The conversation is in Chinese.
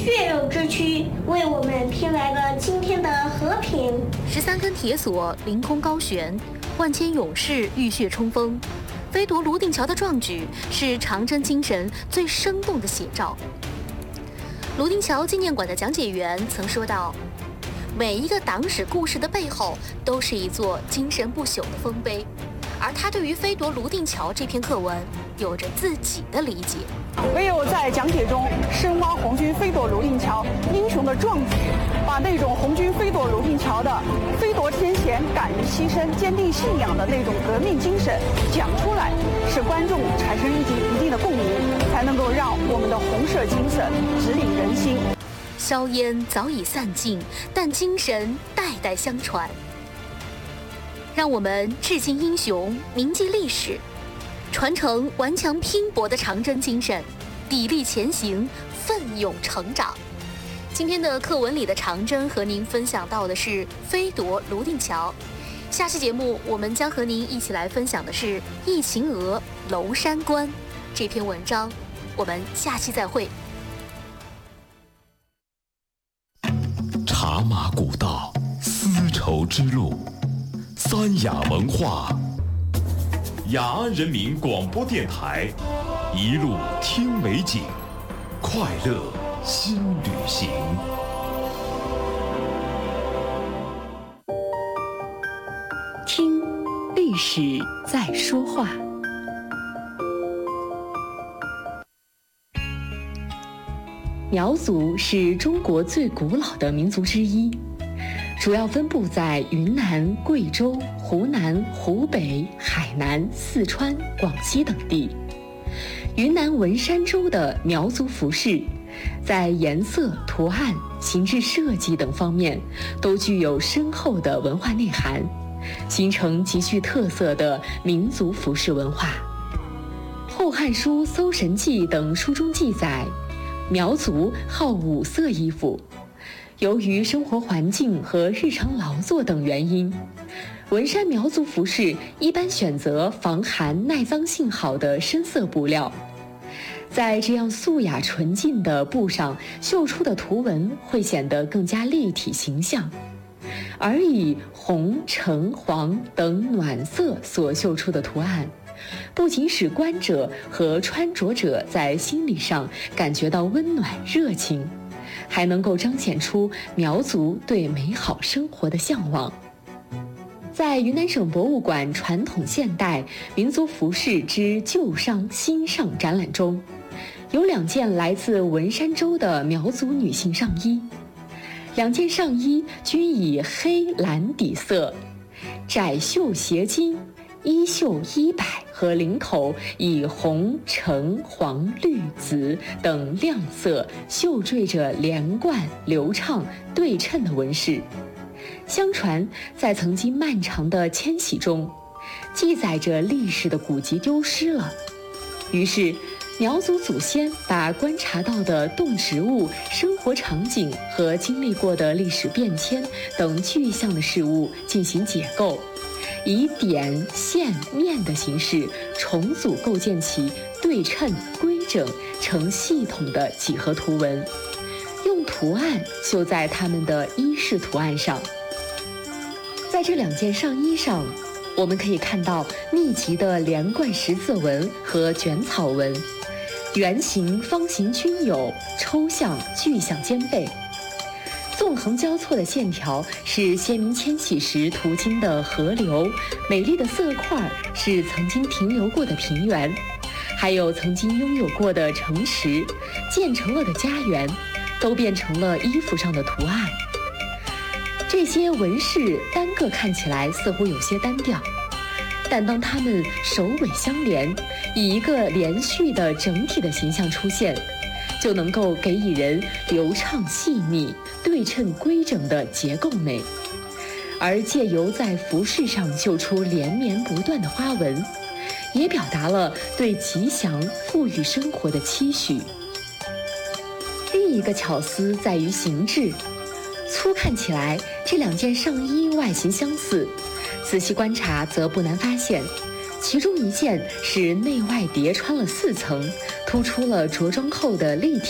血肉之躯为我们添来了今天的和平。 13根铁索凌空高悬，万千勇士浴血冲锋。飞夺泸定桥的壮举是长征精神最生动的写照。泸定桥纪念馆的讲解员曾说道，每一个党史故事的背后都是一座精神不朽的丰碑，而他对于飞夺泸定桥这篇课文有着自己的理解。 唯有在讲解中深挖红军飞夺泸定桥英雄的壮举，把那种红军飞夺泸定桥的飞夺天险、敢于牺牲、坚定信仰的那种革命精神讲出来，使观众产生一定的共鸣，才能够让我们的红色精神指引人心。 硝烟早已散尽，但精神代代相传。让我们致敬英雄，铭记历史，传承顽强拼搏的长征精神，砥砺前行，奋勇成长。今天的课文里的长征和您分享到的是飞夺泸定桥。下期节目我们将和您一起来分享的是忆秦娥娄山关这篇文章。我们下期再会。 茶马古道，丝绸之路，三雅文化，雅安人民广播电台，一路听美景，快乐新旅行。 听，历史在说话。苗族是中国最古老的民族之一，主要分布在云南、贵州、湖南、湖北、海南、四川、广西等地。云南文山州的苗族服饰，在颜色、图案、形制设计等方面都具有深厚的文化内涵，形成极具特色的民族服饰文化。《后汉书·搜神记》等书中记载，苗族好五色衣服。由于生活环境和日常劳作等原因，文山苗族服饰一般选择防寒耐脏性好的深色布料。在这样素雅纯净的布上绣出的图文会显得更加立体形象，而以红、橙、黄等暖色所绣出的图案，不仅使观者和穿着者在心理上感觉到温暖热情，还能够彰显出苗族对美好生活的向往。在云南省博物馆传统现代民族服饰之旧上新上展览中，有2件来自文山州的苗族女性上衣。2件上衣均以黑蓝底色，窄袖斜襟，衣袖衣摆和领口以红、橙、黄、绿、紫等亮色绣缀着连贯、流畅、对称的纹饰。相传，在曾经漫长的迁徙中，记载着历史的古籍丢失了，于是苗族祖先把观察到的动植物、生活场景和经历过的历史变迁等具象的事物进行解构，以点、线、面的形式重组构建起对称、规整、成系统的几何图文，用图案绣在它们的衣饰图案上。在这2件上衣上，我们可以看到密集的连贯十字纹和卷草纹，圆形、方形均有，抽象、具象兼备。纵横交错的线条是先民迁徙时途经的河流，美丽的色块是曾经停留过的平原，还有曾经拥有过的城池，建成了的家园，都变成了衣服上的图案。这些纹饰单个看起来似乎有些单调，但当它们首尾相连，以一个连续的整体的形象出现，就能够给予人流畅细腻、对称规整的结构美。而借由在服饰上绣出连绵不断的花纹，也表达了对吉祥富裕生活的期许。另一个巧思在于形制，粗看起来这2件上衣外形相似，仔细观察则不难发现，其中一件是内外叠穿了4层，突出了着装后的立体